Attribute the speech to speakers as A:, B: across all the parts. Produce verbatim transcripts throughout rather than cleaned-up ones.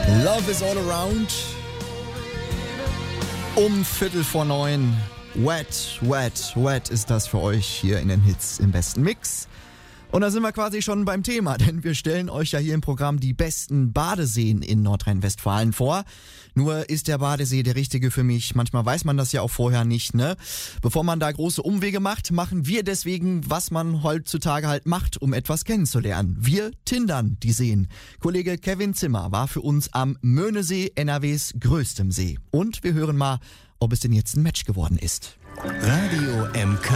A: Love is all around. Um Viertel vor neun. Wet, wet, wet ist das für euch hier in den Hits im besten Mix. Und da sind wir quasi schon beim Thema, denn wir stellen euch ja hier im Programm die besten Badeseen in Nordrhein-Westfalen vor. Nur ist der Badesee der richtige für mich? Manchmal weiß man das ja auch vorher nicht, ne? Bevor man da große Umwege macht, machen wir deswegen, was man heutzutage halt macht, um etwas kennenzulernen. Wir tindern die Seen. Kollege Kevin Zimmer war für uns am Möhnesee, N R Ws größtem See. Und wir hören mal, ob es denn jetzt ein Match geworden ist.
B: Radio M K.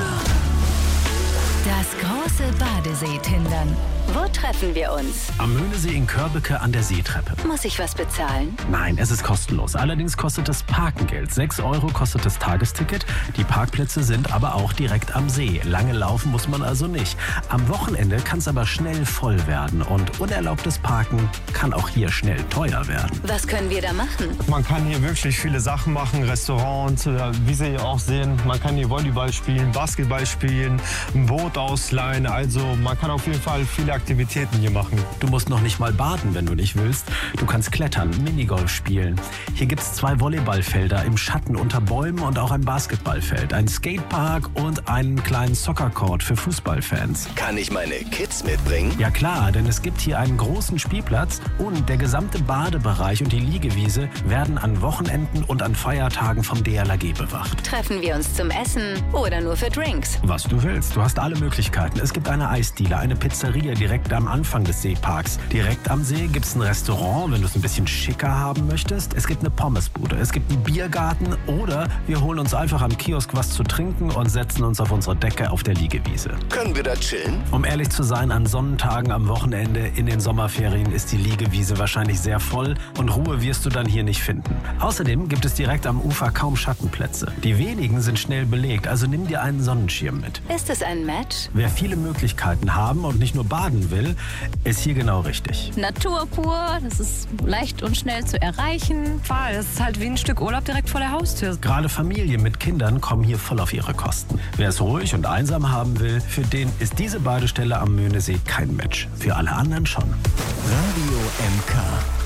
C: Das große Badesee-Tindern. Wo treffen wir uns?
D: Am Möhnesee in Körbeke an der Seetreppe.
C: Muss ich was bezahlen?
D: Nein, es ist kostenlos. Allerdings kostet das Parken Geld. sechs Euro kostet das Tagesticket. Die Parkplätze sind aber auch direkt am See. Lange laufen muss man also nicht. Am Wochenende kann es aber schnell voll werden. Und unerlaubtes Parken kann auch hier schnell teuer werden.
C: Was können wir da machen?
E: Man kann hier wirklich viele Sachen machen. Restaurants, wie Sie hier auch sehen. Man kann hier Volleyball spielen, Basketball spielen, ein Boot ausleihen. Also man kann auf jeden Fall viele Aktivitäten hier machen.
D: Du musst noch nicht mal baden, wenn du nicht willst. Du kannst klettern, Minigolf spielen. Hier gibt es zwei Volleyballfelder im Schatten unter Bäumen und auch ein Basketballfeld, ein Skatepark und einen kleinen Soccercourt für Fußballfans.
B: Kann ich meine Kids mitbringen?
D: Ja klar, denn es gibt hier einen großen Spielplatz und der gesamte Badebereich und die Liegewiese werden an Wochenenden und an Feiertagen vom D L R G bewacht.
C: Treffen wir uns zum Essen oder nur für Drinks?
D: Was du willst, du hast alle Möglichkeiten. Es gibt eine Eisdiele, eine Pizzeria direkt am Anfang des Seeparks. Direkt am See gibt es ein Restaurant, wenn du es ein bisschen schicker haben möchtest. Es gibt eine Pommesbude, es gibt einen Biergarten oder wir holen uns einfach am Kiosk was zu trinken und setzen uns auf unsere Decke auf der Liegewiese.
B: Können wir da chillen?
D: Um ehrlich zu sein, an Sonnentagen am Wochenende in den Sommerferien ist die Liegewiese wahrscheinlich sehr voll und Ruhe wirst du dann hier nicht finden. Außerdem gibt es direkt am Ufer kaum Schattenplätze. Die wenigen sind schnell belegt, also nimm dir einen Sonnenschirm mit.
C: Ist es ein Match?
D: Wer viele Möglichkeiten haben und nicht nur baden will, ist hier genau richtig.
F: Natur pur, das ist leicht und schnell zu erreichen.
G: Voll, das ist halt wie ein Stück Urlaub direkt vor der Haustür.
D: Gerade Familien mit Kindern kommen hier voll auf ihre Kosten. Wer es ruhig und einsam haben will, für den ist diese Badestelle am Möhnesee kein Match. Für alle anderen schon.
B: Radio M K.